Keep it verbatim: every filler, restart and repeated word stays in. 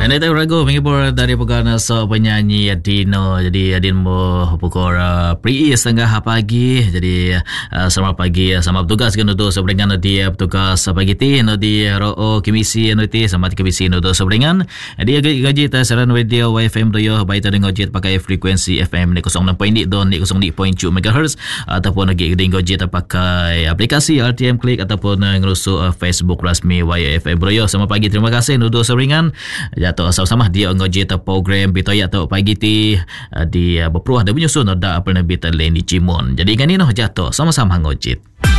Anda tahu ragu menghibur dari pegana so penyanyi Adino. Jadi Adin mo pukul uh, pri setengah pagi. Jadi uh, selamat pagi sama petugas kan untuk seberingan dia petugas pagi ti no di ro komisi no ti sama komisi no do seberingan. Dia gaji ta saran radio Y F M doyo baik tadi ngojit pakai frekuensi F M ni kosong enam perpuluhan don ni kosong enam perpuluhan tujuh megahertz ataupun lagi ngojit pakai aplikasi R T M Click ataupun ngerusu uh, Facebook rasmi Y F M doyo. Selamat pagi, terima kasih untuk seberingan. Jatuh sama-sama dia ngojit program bitoya atau pagi ti dia berperuah dan menyusun ada apa nabi lain di Cimon. Jadi kan ini noh jatuh sama-sama ngojit.